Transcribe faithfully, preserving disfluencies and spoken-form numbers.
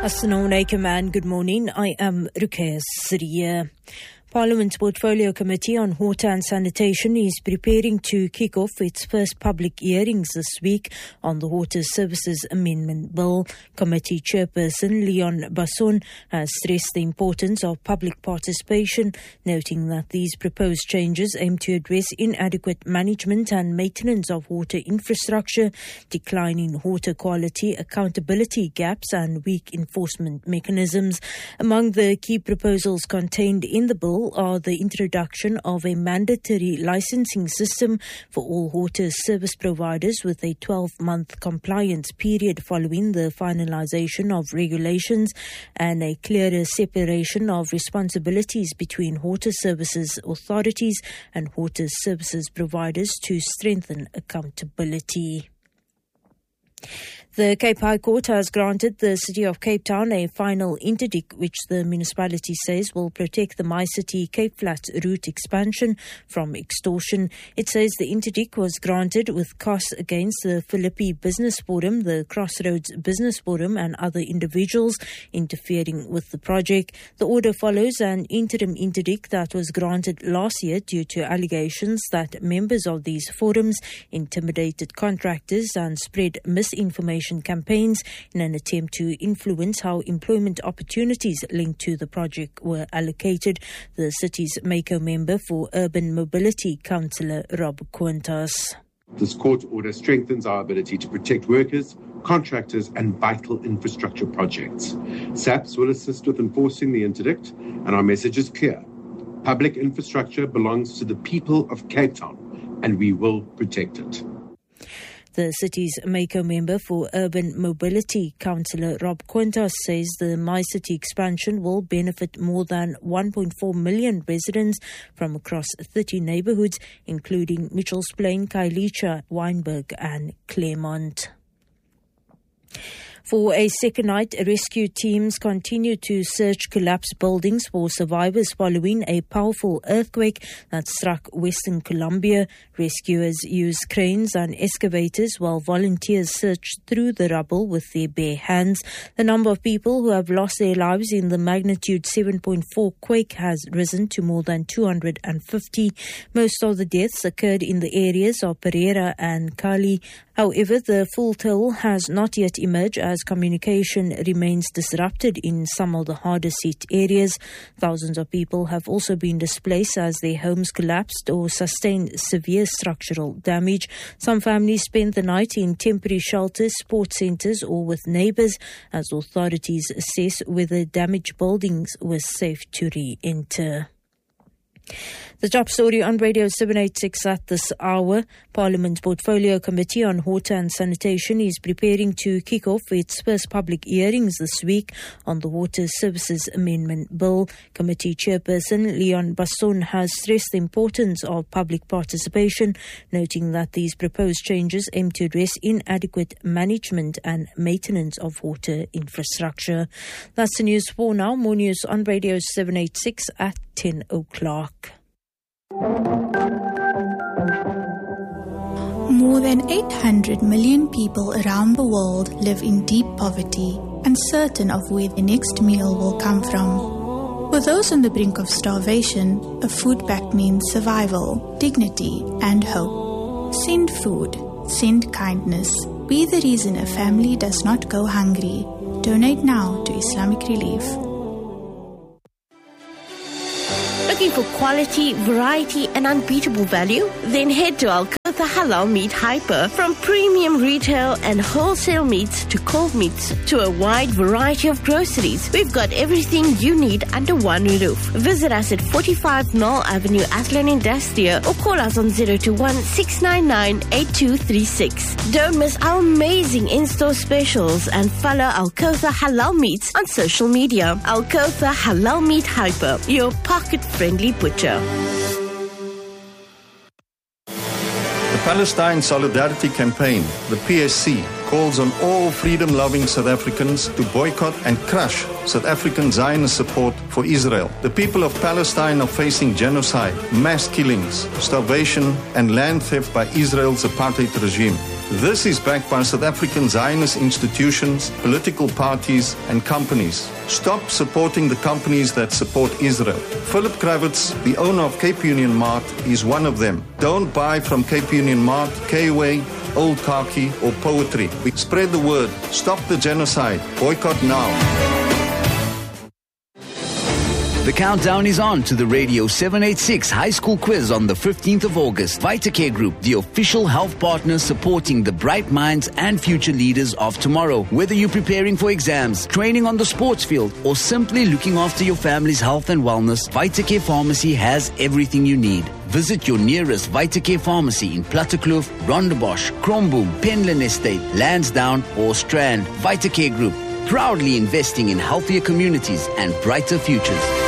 Assalamu alaikum and good morning. I am Ruqayya Siriya. Parliament's Portfolio Committee on Water and Sanitation is preparing to kick off its first public hearings this week on the Water Services Amendment Bill. Committee Chairperson Leon Basson has stressed the importance of public participation, noting that these proposed changes aim to address inadequate management and maintenance of water infrastructure, declining water quality, accountability gaps and weak enforcement mechanisms. Among the key proposals contained in the bill are the introduction of a mandatory licensing system for all water service providers with a twelve-month compliance period following the finalization of regulations, and a clearer separation of responsibilities between water services authorities and water services providers to strengthen accountability. The Cape High Court has granted the City of Cape Town a final interdict which the municipality says will protect the MyCity Cape Flats route expansion from extortion. It says the interdict was granted with costs against the Philippi Business Forum, the Crossroads Business Forum and other individuals interfering with the project. The order follows an interim interdict that was granted last year due to allegations that members of these forums intimidated contractors and spread misinformation campaigns in an attempt to influence how employment opportunities linked to the project were allocated. The city's MACO member for Urban Mobility, Councillor Rob Quintas. This court order strengthens our ability to protect workers, contractors and vital infrastructure projects. SAPS will assist with enforcing the interdict, and our message is clear. Public infrastructure belongs to the people of Cape Town, and we will protect it. The city's MACO member for Urban Mobility, Councillor Rob Quintas, says the MyCity expansion will benefit more than one point four million residents from across thirty neighbourhoods, including Mitchells Plain, Khayelitsha, Wynberg and Claremont. For a second night, rescue teams continue to search collapsed buildings for survivors following a powerful earthquake that struck Western Colombia. Rescuers used cranes and excavators while volunteers searched through the rubble with their bare hands. The number of people who have lost their lives in the magnitude seven point four quake has risen to more than two hundred fifty. Most of the deaths occurred in the areas of Pereira and Cali. However, the full toll has not yet emerged as communication remains disrupted in some of the hardest hit areas. Thousands of people have also been displaced as their homes collapsed or sustained severe structural damage. Some families spent the night in temporary shelters, sports centres or with neighbours as authorities assess whether damaged buildings were safe to re-enter. The top story on Radio seven eighty-six at this hour. Parliament's Portfolio Committee on Water and Sanitation is preparing to kick off its first public hearings this week on the Water Services Amendment Bill. Committee Chairperson Leon Basson has stressed the importance of public participation, noting that these proposed changes aim to address inadequate management and maintenance of water infrastructure. That's the news for now. More news on Radio seven eighty-six at ten o'clock. More than eight hundred million people around the world live in deep poverty, uncertain of where the next meal will come from. For those on the brink of starvation, a food pact means survival, dignity, and hope. Send food, send kindness. Be the reason a family does not go hungry. Donate now to Islamic Relief. Looking for quality, variety and unbeatable value? Then head to Al Kotha Halal Meat Hyper. From premium retail and wholesale meats to cold meats to a wide variety of groceries, we've got everything you need under one roof. Visit us at forty-five Knoll Avenue, Athlone Industrial, or call us on zero two one, six nine nine, eight two three six. Don't miss our amazing in-store specials and follow Al Kotha Halal Meats on social media. Al Kotha Halal Meat Hyper, your pocket-friendly butcher. The Palestine Solidarity Campaign, the P S C, calls on all freedom-loving South Africans to boycott and crush South African Zionist support for Israel. The people of Palestine are facing genocide, mass killings, starvation, and land theft by Israel's apartheid regime. This is backed by South African Zionist institutions, political parties, and companies. Stop supporting the companies that support Israel. Philip Kravitz, the owner of Cape Union Mart, is one of them. Don't buy from Cape Union Mart, K-Way, Old Khaki, or Poetry. We spread the word. Stop the genocide. Boycott now. The countdown is on to the Radio seven eighty-six High School Quiz on the fifteenth of August. VitaCare Group, the official health partner supporting the bright minds and future leaders of tomorrow. Whether you're preparing for exams, training on the sports field, or simply looking after your family's health and wellness, VitaCare Pharmacy has everything you need. Visit your nearest VitaCare pharmacy in Plattekloof, Rondebosch, Kromboom, Penland Estate, Lansdowne, or Strand. VitaCare Group, proudly investing in healthier communities and brighter futures.